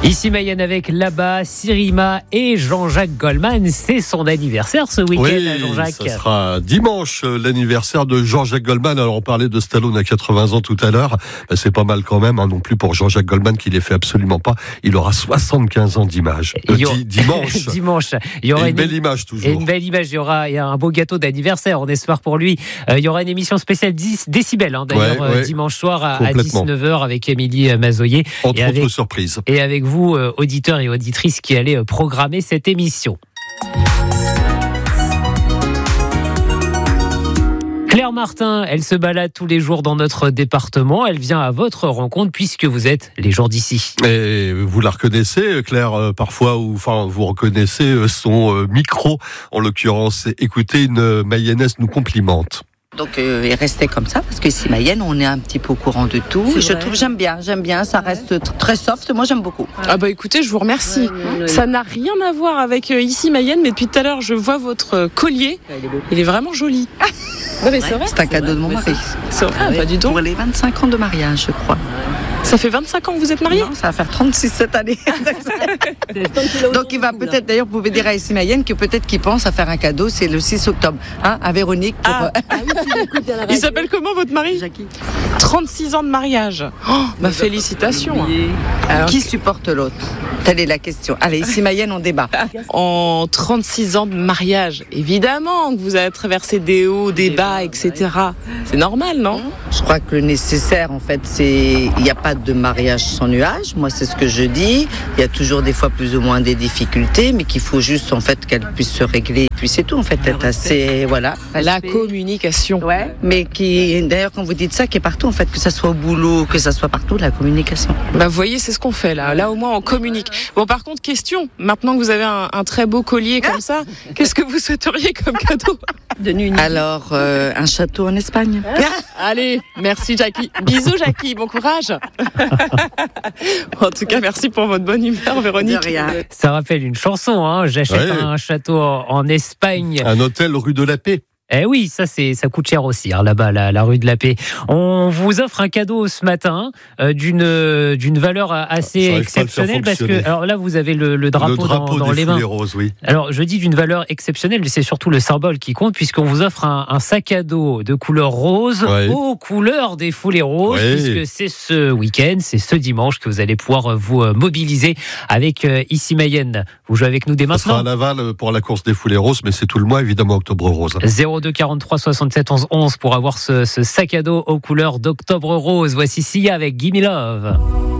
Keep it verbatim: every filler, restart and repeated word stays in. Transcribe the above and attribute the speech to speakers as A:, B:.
A: Ici Mayenne avec là-bas, Sirima et Jean-Jacques Goldman. C'est son anniversaire ce week-end,
B: oui,
A: Jean-Jacques.
B: ça sera dimanche, l'anniversaire de Jean-Jacques Goldman. Alors on parlait de Stallone à quatre-vingts ans tout à l'heure. Ben, c'est pas mal quand même, hein, non plus pour Jean-Jacques Goldman qui les fait absolument pas. Il aura soixante-quinze ans d'image. Euh,
A: aura...
B: di- dimanche.
A: dimanche. Il y aura
B: et une,
A: une
B: belle image toujours.
A: Et une belle image. Il y aura il y a un beau gâteau d'anniversaire, on espère pour lui. Euh, il y aura une émission spéciale dix décibels, hein, d'ailleurs,
B: ouais, ouais.
A: euh, dimanche soir à, à dix-neuf heures avec Émilie Mazoyer.
B: Entre
A: et
B: autres
A: avec,
B: surprises.
A: Et avec vous, euh, auditeurs et auditrices qui allez euh, programmer cette émission. Claire Martin, elle se balade tous les jours dans notre département. Elle vient à votre rencontre puisque vous êtes les gens d'ici.
B: Et vous la reconnaissez, Claire, euh, parfois, ou enfin, vous reconnaissez euh, son euh, micro, en l'occurrence. Écoutez, une euh, Mayonnaise nous complimente.
C: Donc euh, et rester comme ça parce que ici Mayenne on est un petit peu au courant de tout.
D: C'est
C: je
D: vrai.
C: trouve j'aime bien, j'aime bien, ça reste t- très soft. Moi j'aime beaucoup.
D: Ah bah écoutez, je vous remercie.
C: Ouais,
D: Ça n'a rien à voir avec euh, ici Mayenne, mais depuis tout à l'heure je vois votre euh, collier. Il est vraiment joli. Non mais c'est vrai.
C: C'est un cadeau de mon mari.
D: C'est vrai, ah, pas du tout.
C: Pour les vingt-cinq ans de mariage, je crois.
D: Ça fait vingt-cinq ans que vous êtes mariés ?
C: Non, ça va faire trente-six cette année. Donc il va peut-être, d'ailleurs, vous pouvez dire à ici Mayenne que peut-être qu'il pense à faire un cadeau, c'est le six octobre, hein, à Véronique. Pour,
D: Ah.
C: euh,
D: Il s'appelle comment votre mari ?
C: Jackie.
D: trente-six ans de mariage. Oh, ma félicitation. Alors,
C: Qui supporte l'autre ? Telle est la question. Allez, ici Mayenne, on débat.
D: en trente-six ans de mariage, évidemment que vous avez traversé des hauts, des bas, et cetera. C'est normal, non ?
C: Je crois que le nécessaire, en fait, c'est il n'y a pas de mariage sans nuage. Moi, c'est ce que je dis. Il y a toujours des fois plus ou moins des difficultés, mais qu'il faut juste, en fait, qu'elles puissent se régler. Puis c'est tout, en fait, être assez, voilà.
D: La
C: Respect.
D: communication.
C: Ouais. Mais qui, d'ailleurs, quand vous dites ça, qui est partout, en fait, que ça soit au boulot, que ça soit partout, la communication.
D: Bah, vous voyez, c'est ce qu'on fait là. Là, au moins, on communique. Bon, par contre, question. Maintenant que vous avez un, un très beau collier comme ça, qu'est-ce que vous souhaiteriez comme cadeau ?
C: Alors, euh, un château en Espagne.
D: Allez, merci Jackie. Bisous Jackie, bon courage. En tout cas, merci pour votre bonne humeur, Véronique.
C: De rien.
A: Ça rappelle une chanson, hein. J'achète
B: Ouais.
A: un château en, en Espagne.
B: Un hôtel rue de la Paix.
A: Eh oui, ça c'est ça coûte cher aussi, hein, là-bas, la, la rue de la Paix. On vous offre un cadeau ce matin euh, d'une euh, d'une valeur assez
B: J'arrive pas à le faire
A: exceptionnelle parce que
B: fonctionner.
A: alors là vous avez le, le drapeau,
B: le drapeau
A: dans, dans
B: des
A: les mains.
B: Foulées Roses, oui.
A: Alors je dis d'une valeur exceptionnelle, mais c'est surtout le symbole qui compte puisqu'on vous offre un, un sac à dos de couleur rose
B: Ouais.
A: aux couleurs des Foulées Roses,
B: Ouais.
A: puisque c'est ce week-end, c'est ce dimanche que vous allez pouvoir vous euh, mobiliser avec euh, ici Mayenne. Vous jouez avec nous dès
B: Ça sera à
A: maintenant.
B: Laval pour la course des Foulées Roses, mais c'est tout le mois, évidemment, Octobre Rose.
A: zéro deux quarante-trois soixante-sept onze onze pour avoir ce, ce sac à dos aux couleurs d'Octobre Rose. Voici Sia avec Gimme Love.